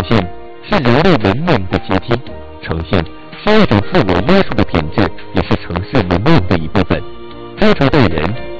性是人类文明的阶梯，诚信是一种自我约束的品质，也是城市文明的一部分。真诚待人